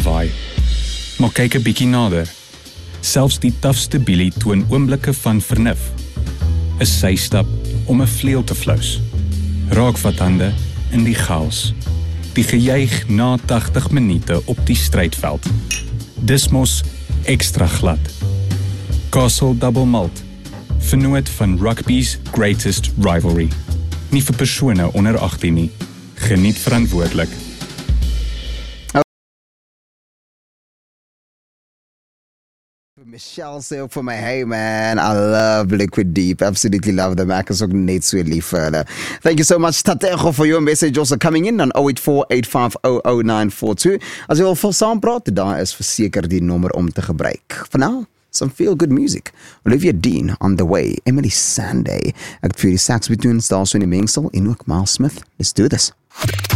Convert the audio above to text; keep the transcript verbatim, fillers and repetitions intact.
lawaai. Maar kyk 'n bietjie nader. Selfs die tafste bielie toon oomblikke van vernuf. 'n Systap om 'n vleuel te flous. Raak wat hande in die chaos. Die gejuig na tagtig minute op die strydveld. Dis mos ekstra glad. Castle Double Malt, vernoot van rugby's greatest rivalry. Nie vir persone onder agttien nie. Geniet verantwoordelik. Michelle sê ook vir my, hey man, I love Liquid Deep, absolutely love them, ek is ook net so lief vir hulle. Thank you so much, Tatejo, for your message also coming in on zero eight four, eight five zero, zero nine four two. As jy wil vir saam praat, daar is verseker die nommer om te gebruik. For now, some feel-good music. Olivia Dean, On The Way, Emily Sandé, ek het vir die sax betoon, staan so in die mengsel, en ook Miles Smith. Let's do this.